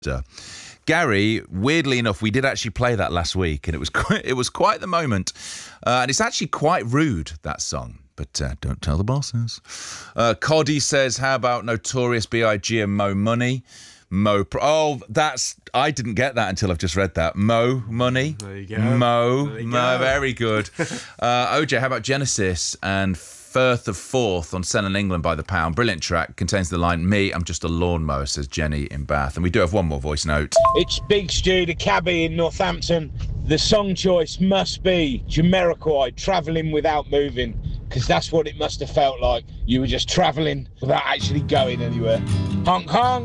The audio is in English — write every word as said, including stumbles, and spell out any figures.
Uh, Gary, weirdly enough, we did actually play that last week, and it was quite, it was quite the moment. Uh, and it's actually quite rude, that song. But uh, don't tell the bosses. Uh, Coddy says, how about Notorious B I G and Mo Money? Mo, Pro- oh, that's, I didn't get that until I've just read that. Mo Money. There you go. Mo, There you Mo, go. very good. uh, O J, how about Genesis and Firth of Forth on Selling England by the Pound? Brilliant track. Contains the line, me, I'm just a lawnmower, says Jenny in Bath. And we do have one more voice note. It's Big Stu, the cabbie in Northampton. The song choice must be Jamiroquai, Travelling Without Moving, because that's what it must have felt like. You were just travelling without actually going anywhere. Honk honk.